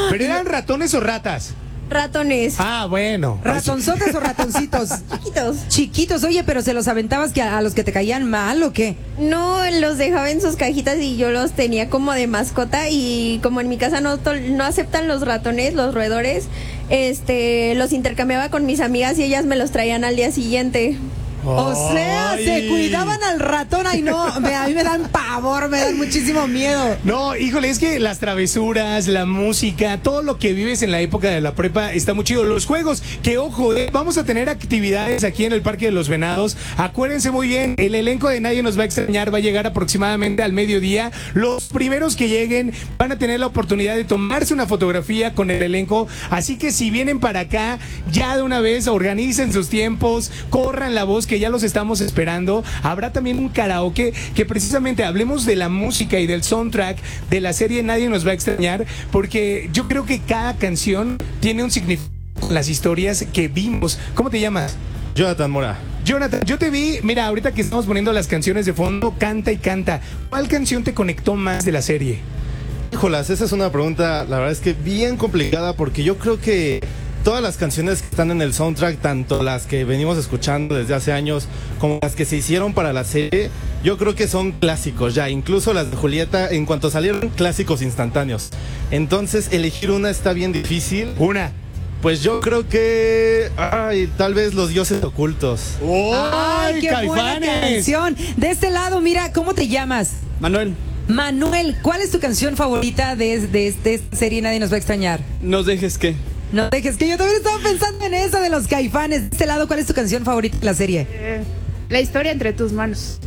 ¿Pero eran ratones o ratas? Ratones. Ah, bueno. ¿Ratonzotes o ratoncitos? Chiquitos. Chiquitos, oye, pero ¿se los aventabas que a los que te caían mal o qué? No, los dejaba en sus cajitas y yo los tenía como de mascota, y como en mi casa no aceptan los ratones, los roedores, los intercambiaba con mis amigas y ellas me los traían al día siguiente. O sea, se cuidaban al ratón. Ay, no, a mí me dan pavor, me dan muchísimo miedo. No, híjole, es que las travesuras, la música, todo lo que vives en la época de la prepa está muy chido. Los juegos, que ojo, vamos a tener actividades aquí en el Parque de los Venados. Acuérdense muy bien, el elenco de Nadie Nos Va a Extrañar va a llegar aproximadamente al mediodía. Los primeros que lleguen van a tener la oportunidad de tomarse una fotografía con el elenco. Así que si vienen para acá, ya de una vez organicen sus tiempos, corran la voz, que ya los estamos esperando. Habrá también un karaoke, que precisamente hablemos de la música y del soundtrack de la serie Nadie Nos Va a Extrañar, porque yo creo que cada canción tiene un significado, las historias que vimos. ¿Cómo te llamas? Jonathan Mora. Jonathan, yo te vi, mira, ahorita que estamos poniendo las canciones de fondo, canta y canta. ¿Cuál canción te conectó más de la serie? Híjolas, esa es una pregunta, la verdad es que bien complicada, porque yo creo que todas las canciones que están en el soundtrack, tanto las que venimos escuchando desde hace años como las que se hicieron para la serie, yo creo que son clásicos ya, incluso las de Julieta, en cuanto salieron, clásicos instantáneos. Entonces, elegir una está bien difícil. Una. Pues yo creo que, tal vez Los Dioses Ocultos. ¡Ay, qué buena canción! De este lado, mira, ¿cómo te llamas? Manuel, Manuel, ¿cuál es tu canción favorita de esta serie Nadie Nos Va a Extrañar? no dejes que. No dejes que yo también estaba pensando en esa de los Caifanes. De este lado, ¿cuál es tu canción favorita de la serie? La historia entre tus manos.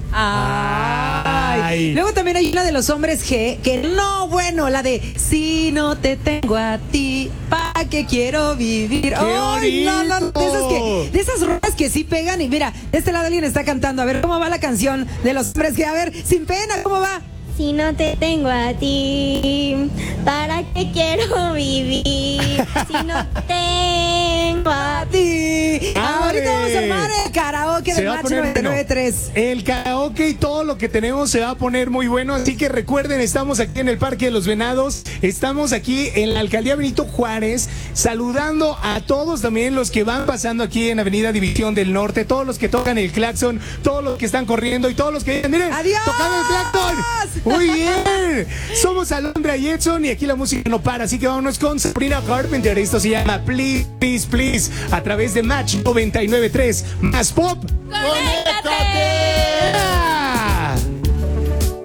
Ay. Luego también hay una de los Hombres G, que no, bueno, la de Si no te tengo a ti, ¿pa' qué quiero vivir? Ay, no, de esas rolas que sí pegan. Y mira, de este lado alguien está cantando. A ver, ¿cómo va la canción de los Hombres G? A ver, sin pena, ¿cómo va? Si no te tengo a ti, ¿para qué quiero vivir? Si no tengo a ti. Ahorita vamos a armar el karaoke de Match 99.3. El karaoke y todo lo que tenemos se va a poner muy bueno, así que recuerden, estamos aquí en el Parque de los Venados, estamos aquí en la Alcaldía Benito Juárez, saludando a todos también los que van pasando aquí en Avenida División del Norte, todos los que tocan el claxon, todos los que están corriendo y todos los que miren, ¡adiós! Tocando el claxon. Muy bien, somos Alondra y Edson y aquí la música no para, así que vámonos con Sabrina Carpenter. Esto se llama Please, Please, Please, a través de Match 99.3, más pop. ¡Conéctate!